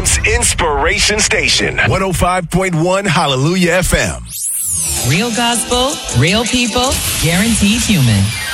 Houston's inspiration station. 105.1 Hallelujah FM. Real gospel, real people, guaranteed human.